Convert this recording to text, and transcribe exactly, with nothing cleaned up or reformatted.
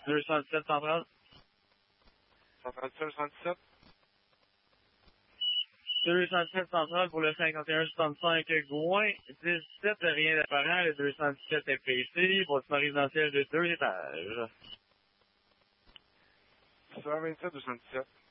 deux cent dix-sept central. Central deux cent dix-sept. deux cent dix-sept central pour le cinquante et un soixante-cinq Gouin. dix-sept, rien d'apparent. Le deux cent dix-sept est précis. Bâtiment résidentiel de deux étages. cent vingt-sept deux cent dix-sept.